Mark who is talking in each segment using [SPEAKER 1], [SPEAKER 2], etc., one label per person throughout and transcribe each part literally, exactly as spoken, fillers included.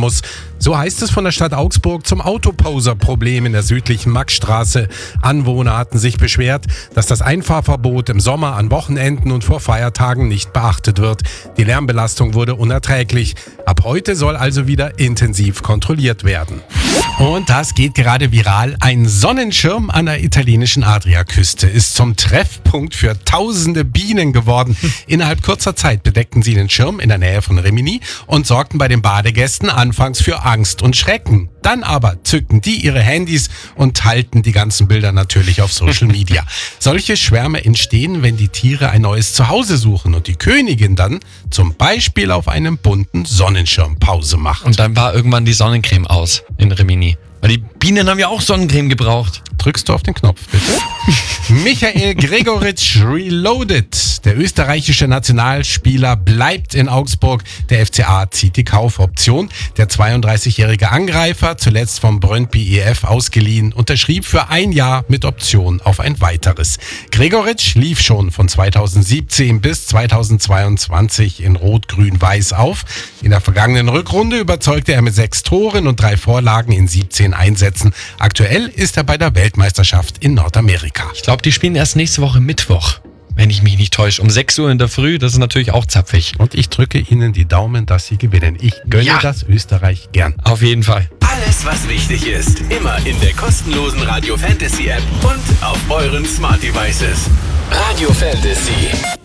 [SPEAKER 1] muss. So heißt es von der Stadt Augsburg zum Autoposer-Problem in der südlichen Maxstraße. Anwohner hatten sich beschwert, dass das Einfahrverbot im Sommer an Wochenenden und vor Feiertagen nicht beachtet wird. Die Lärmbelastung wurde unerträglich. Ab heute soll also wieder intensiv kontrolliert werden. Und das geht gerade viral. Ein Sonnenschirm an der italienischen Adriaküste ist zum Treffpunkt für tausende Bienen geworden. Innerhalb kurzer Zeit bedeckten sie den Schirm in der Nähe von Rimini und sorgten bei den Badegästen anfangs für Angst und Schrecken. Dann aber zückten die ihre Handys und teilten die ganzen Bilder natürlich auf Social Media. Solche Schwärme entstehen, wenn die Tiere ein neues Zuhause suchen und die Königin dann zum Beispiel auf einem bunten Sonnenschirm Pause macht.
[SPEAKER 2] Und dann war irgendwann die Sonnencreme aus in Rimini. Weil die Bienen haben ja auch Sonnencreme gebraucht.
[SPEAKER 1] Drückst du auf den Knopf, bitte? Michael Gregoritsch reloaded. Der österreichische Nationalspieler bleibt in Augsburg. Der F C A zieht die Kaufoption. Der zweiunddreißigjährige Angreifer, zuletzt vom Brøndby E F ausgeliehen, unterschrieb für ein Jahr mit Option auf ein weiteres. Gregoritsch lief schon von zweitausendsiebzehn bis zweitausendzweiundzwanzig in Rot-Grün-Weiß auf. In der vergangenen Rückrunde überzeugte er mit sechs Toren und drei Vorlagen in siebzehn Einsätzen. Aktuell ist er bei der Weltmeisterschaft in Nordamerika.
[SPEAKER 2] Ich glaube, die spielen erst nächste Woche Mittwoch, wenn ich mich nicht täusche. Um sechs Uhr in der Früh, das ist natürlich auch zapfig.
[SPEAKER 1] Und ich drücke Ihnen die Daumen, dass Sie gewinnen. Ich gönne
[SPEAKER 2] Ja.
[SPEAKER 1] das Österreich gern.
[SPEAKER 2] Auf jeden Fall.
[SPEAKER 3] Alles, was wichtig ist, immer in der kostenlosen Radio Fantasy App und auf euren Smart Devices. Radio Fantasy.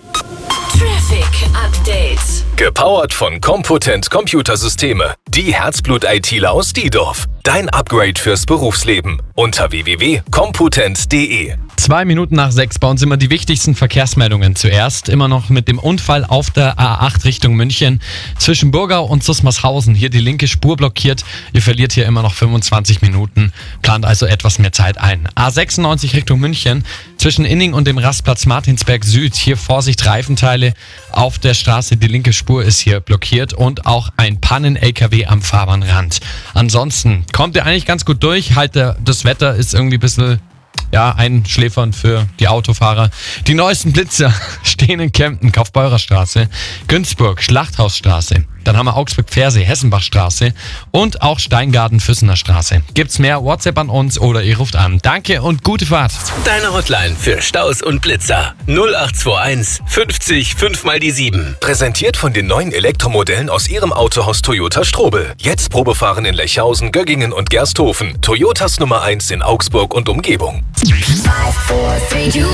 [SPEAKER 4] Traffic Update.
[SPEAKER 3] Gepowert von Compotent Computersysteme. Die Herzblut-ITler aus Diedorf. Dein Upgrade fürs Berufsleben. Unter w w w punkt compotent punkt d e.
[SPEAKER 2] Zwei Minuten nach sechs bei uns immer die wichtigsten Verkehrsmeldungen zuerst. Immer noch mit dem Unfall auf der A acht Richtung München. Zwischen Burgau und Susmarshausen. Hier die linke Spur blockiert. Ihr verliert hier immer noch fünfundzwanzig Minuten. Plant also etwas mehr Zeit ein. A sechsundneunzig Richtung München. Zwischen Inning und dem Rastplatz Martinsberg Süd. Hier Vorsicht Reifenteile. Auf der Straße die linke Spur ist hier blockiert. Und auch ein Pannen-L K W am Fahrbahnrand. Ansonsten kommt ihr eigentlich ganz gut durch. Halt, der, das Wetter ist irgendwie ein bisschen... Ja, einschläfernd für die Autofahrer. Die neuesten Blitzer stehen in Kempten, Kaufbeurer Straße, Günzburg, Schlachthausstraße. Dann haben wir Augsburg-Pfersee, Hessenbachstraße und auch Steingarten-Füssener Straße. Gibt's mehr WhatsApp an uns oder ihr ruft an. Danke und gute Fahrt.
[SPEAKER 3] Deine Hotline für Staus und Blitzer. null acht zwei eins fünfzig fünf mal die sieben. Präsentiert von den neuen Elektromodellen aus Ihrem Autohaus Toyota Strobel. Jetzt Probefahren in Lechhausen, Göggingen und Gersthofen. Toyotas Nummer eins in Augsburg und Umgebung.
[SPEAKER 4] five, four, three, two,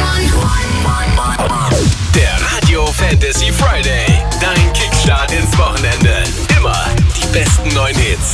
[SPEAKER 4] one.
[SPEAKER 3] Der Radio Fantasy Friday. Dein Kickstart ins Wochenende. Immer die besten neuen Hits.